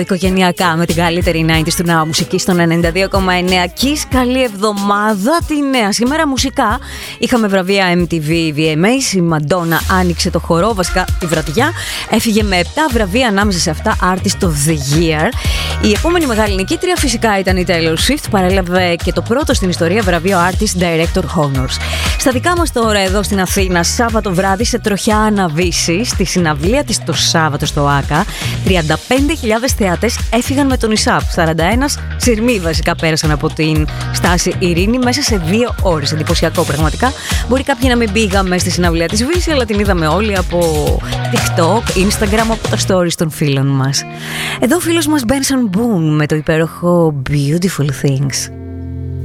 Οικογενειακά με την καλύτερη 90's του Now μουσική στον 92,9. Kiss, καλή εβδομάδα τη νέα. Σήμερα μουσικά είχαμε βραβεία MTV VMAs. Η Μαντόνα άνοιξε το χορό, βασικά τη βραδιά. Έφυγε με 7 βραβεία, ανάμεσα σε αυτά Artist of the Year. Η επόμενη μεγάλη νικήτρια φυσικά ήταν η Taylor Swift. Παρέλαβε και το πρώτο στην ιστορία βραβείο Artist Director Honors. Στα δικά μας τώρα εδώ στην Αθήνα, Σάββατο βράδυ σε τροχιά αναβίση, στη συναυλία της το Σάββατο στο ΆΚΑ, 35.000 θεατές έφυγαν με τον ΙΣΑΠ. 41 σειρμοί βασικά πέρασαν από την στάση Ειρήνη μέσα σε 2 ώρες. Εντυπωσιακό πραγματικά. Μπορεί κάποιοι να μην πήγαμε στη συναυλία της Βύση, αλλά την είδαμε όλοι από TikTok, Instagram, από τα stories των φίλων μας. Εδώ ο φίλος μας Benson Boone με το υπέροχο Beautiful Things.